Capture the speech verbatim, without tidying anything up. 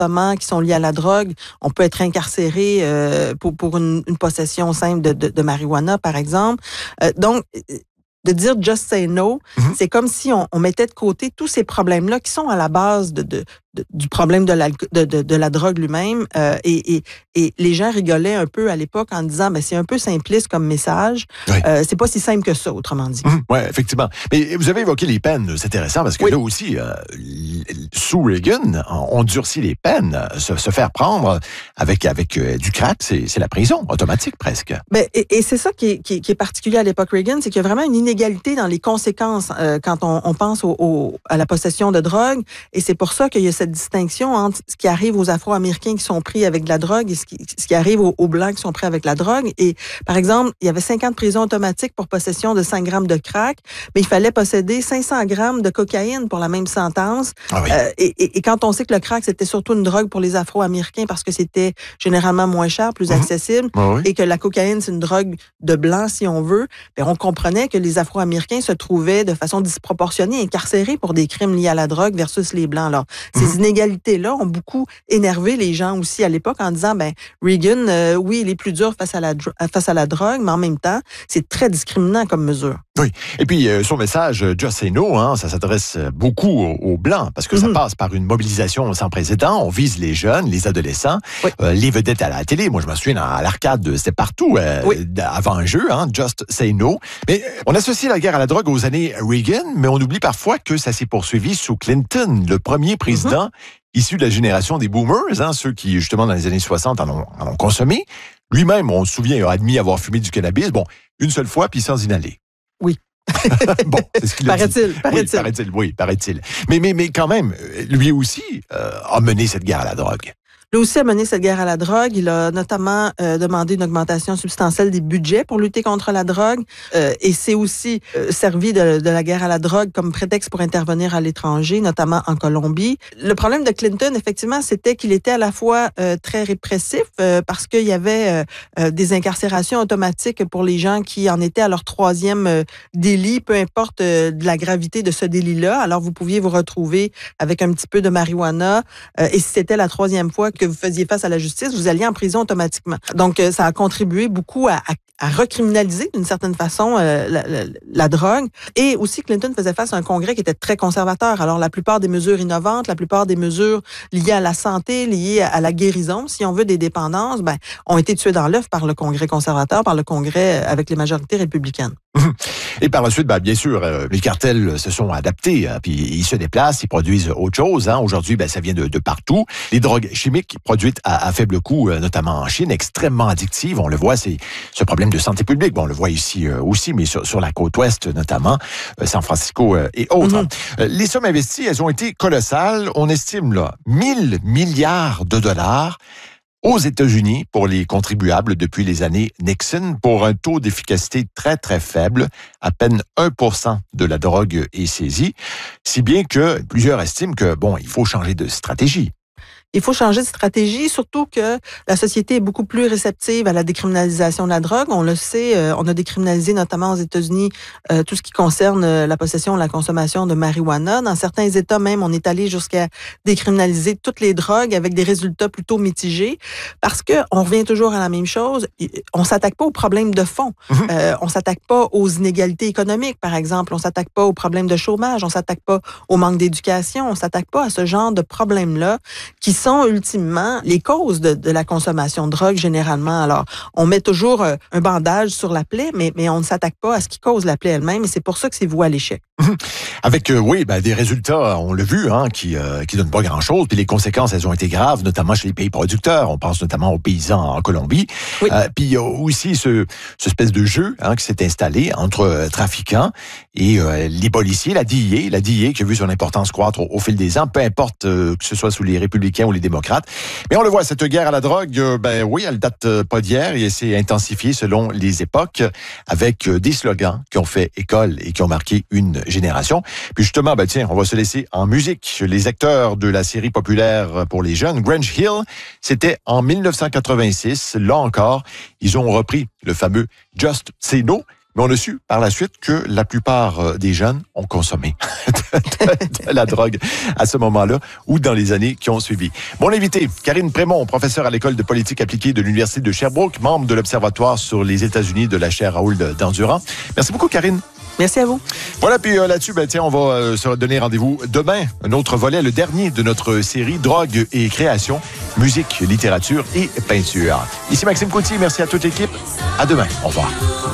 comportements qui sont liés à la drogue. On peut être incarcéré euh, pour, pour une, une possession simple de, de, de marijuana, par exemple. Euh, donc, de dire just say no, mm-hmm. c'est comme si on, on mettait de côté tous ces problèmes-là qui sont à la base de, de, de, du problème de la, de, de, de la drogue lui-même. Euh, et, et, et les gens rigolaient un peu à l'époque en disant, ben c'est un peu simpliste comme message. Oui. Euh, c'est pas si simple que ça, autrement dit. Mm-hmm. Oui, effectivement. Mais vous avez évoqué les peines, c'est intéressant parce que oui. là aussi, euh, sous Reagan, on durcit les peines. Se, se faire prendre avec, avec euh, du crack, c'est, c'est la prison automatique presque. Ben, et, et c'est ça qui est, qui, qui est particulier à l'époque Reagan, c'est qu'il y a vraiment une inégalité dans les conséquences euh, quand on, on pense au, au, à la possession de drogue. Et c'est pour ça qu'il y a cette distinction entre ce qui arrive aux Afro-Américains qui sont pris avec de la drogue et ce qui, ce qui arrive aux, aux Blancs qui sont pris avec la drogue. Et par exemple, il y avait cinquante prisons automatiques pour possession de cinq grammes de crack, mais il fallait posséder cinq cents grammes de cocaïne pour la même sentence. Ah oui. euh, et, et, et quand on sait que le crack, c'était surtout une drogue pour les Afro-Américains parce que c'était généralement moins cher, plus mmh. accessible, ah oui. et que la cocaïne, c'est une drogue de blanc, si on veut, bien, on comprenait que les Afro-Américains se trouvaient de façon disproportionnée incarcérés pour des crimes liés à la drogue versus les Blancs. Alors, ces mmh. inégalités-là ont beaucoup énervé les gens aussi à l'époque en disant, ben Reagan, euh, oui, il est plus dur face à la dro- face à la drogue, mais en même temps, c'est très discriminant comme mesure. Oui. Et puis, euh, son message, Just Say No, hein, ça s'adresse beaucoup aux, aux Blancs parce que mmh. ça passe par une mobilisation sans précédent. On vise les jeunes, les adolescents, oui. euh, les vedettes à la télé. Moi, je me souviens, à l'arcade, c'était partout euh, oui. avant un jeu, hein, Just Say No. Mais on associe la guerre à la drogue aux années Reagan, mais on oublie parfois que ça s'est poursuivi sous Clinton, le premier président mmh. issu de la génération des boomers, hein, ceux qui, justement, dans les années soixante, en ont, en ont consommé. Lui-même, on se souvient, a admis avoir fumé du cannabis, bon, une seule fois, puis sans inhaler. Oui. bon, c'est ce qu'il a paraît-il, dit. paraît-il. Oui, paraît-il, oui, paraît-il. Mais, mais, mais quand même, lui aussi euh, a mené cette guerre à la drogue. Lui aussi a mené cette guerre à la drogue. Il a notamment euh, demandé une augmentation substantielle des budgets pour lutter contre la drogue. Euh, et c'est aussi euh, servi de, de la guerre à la drogue comme prétexte pour intervenir à l'étranger, notamment en Colombie. Le problème de Clinton, effectivement, c'était qu'il était à la fois euh, très répressif euh, parce qu'il y avait euh, des incarcérations automatiques pour les gens qui en étaient à leur troisième euh, délit, peu importe euh, de la gravité de ce délit-là. Alors, vous pouviez vous retrouver avec un petit peu de marijuana euh, et si c'était la troisième fois que vous faisiez face à la justice, vous alliez en prison automatiquement. Donc, ça a contribué beaucoup à, à, à recriminaliser d'une certaine façon euh, la, la, la drogue. Et aussi, Clinton faisait face à un Congrès qui était très conservateur. Alors, la plupart des mesures innovantes, la plupart des mesures liées à la santé, liées à la guérison, si on veut, des dépendances, ben, ont été tuées dans l'œuf par le Congrès conservateur, par le Congrès avec les majorités républicaines. Et par la suite, ben, bien sûr, euh, les cartels se sont adaptés, hein, puis ils se déplacent, ils produisent autre chose. Hein. Aujourd'hui, ben, ça vient de, de partout. Les drogues chimiques produites à, à faible coût, euh, notamment en Chine, extrêmement addictives. On le voit, c'est ce problème de santé publique. Bon, on le voit ici euh, aussi, mais sur, sur la côte ouest, notamment, euh, San Francisco euh, et autres. Mm-hmm. Euh, les sommes investies, elles ont été colossales. On estime là mille milliards de dollars aux États-Unis pour les contribuables depuis les années Nixon pour un taux d'efficacité très, très faible. À peine un pour cent de la drogue est saisie. Si bien que plusieurs estiment que, bon, il faut changer de stratégie. Il faut changer de stratégie, surtout que la société est beaucoup plus réceptive à la décriminalisation de la drogue. On le sait, euh, on a décriminalisé notamment aux États-Unis euh, tout ce qui concerne euh, la possession, la consommation de marijuana. Dans certains États même, on est allé jusqu'à décriminaliser toutes les drogues avec des résultats plutôt mitigés parce que on revient toujours à la même chose. On s'attaque pas aux problèmes de fond. Mm-hmm. Euh, on s'attaque pas aux inégalités économiques, par exemple. On s'attaque pas aux problèmes de chômage. On s'attaque pas au manque d'éducation. On s'attaque pas à ce genre de problèmes-là qui sont ultimement les causes de, de la consommation de drogue généralement. Alors, on met toujours un, un bandage sur la plaie, mais, mais on ne s'attaque pas à ce qui cause la plaie elle-même, et c'est pour ça que c'est voué à l'échec. Avec, euh, oui, ben, des résultats, on l'a vu, hein, qui euh, qui donnent pas grand-chose, puis les conséquences, elles ont été graves, notamment chez les pays producteurs. On pense notamment aux paysans en Colombie. Oui. Euh, puis il y a aussi ce, ce espèce de jeu hein, qui s'est installé entre euh, trafiquants et euh, les policiers, la D I A, la D I A qui a vu son importance croître au, au fil des ans, peu importe euh, que ce soit sous les républicains ou les démocrates. Mais on le voit, cette guerre à la drogue, euh, ben oui, elle date euh, pas d'hier et elle s'est intensifiée selon les époques avec euh, des slogans qui ont fait école et qui ont marqué une génération. Puis justement, ben tiens, on va se laisser en musique. Les acteurs de la série populaire pour les jeunes, Grange Hill, c'était en dix-neuf cent quatre-vingt-six. Là encore, ils ont repris le fameux Just Say No, Mais on a su par la suite que la plupart des jeunes ont consommé de, de, de la drogue à ce moment-là ou dans les années qui ont suivi. Mon invité, Karine Prémont, professeure à l'École de politique appliquée de l'Université de Sherbrooke, membre de l'Observatoire sur les États-Unis de la chaire Raoul Dandurand. Merci beaucoup, Karine. Merci à vous. Voilà, puis euh, là-dessus, ben, tiens, on va euh, se donner rendez-vous demain. Un autre volet, le dernier de notre série Drogue et création, musique, littérature et peinture. Ici Maxime Coutier, merci à toute l'équipe. À demain. Au revoir.